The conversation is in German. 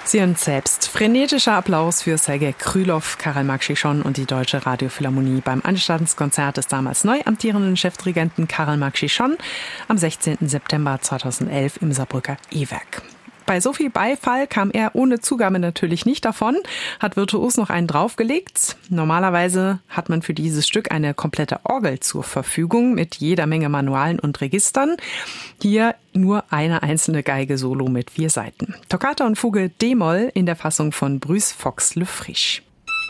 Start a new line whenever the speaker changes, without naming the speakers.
Sie hören selbst. Frenetischer Applaus für Sergej Krylov, Karel Marx-Chichon und die Deutsche Radiophilharmonie beim Anstaltskonzert des damals neu amtierenden Chefdirigenten Karel Marx-Chichon am 16. September 2011 im Saarbrücker E-Werk. Bei so viel Beifall kam er ohne Zugabe natürlich nicht davon, hat virtuos noch einen draufgelegt. Normalerweise hat man für dieses Stück eine komplette Orgel zur Verfügung mit jeder Menge Manualen und Registern. Hier nur eine einzelne Geige solo mit 4 Saiten. Toccata und Fuge D-Moll in der Fassung von Bruce Fox-Le Frisch.